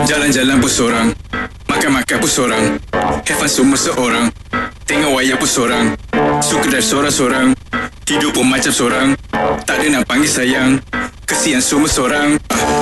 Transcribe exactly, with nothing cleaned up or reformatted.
Jalan-jalan pun sorang, makan-makan pun sorang, have fun semua seorang, tengok wayang pun sorang, suka drive sorang-sorang, hidup pun macam sorang, tak ada nak panggil sayang, kesian semua sorang.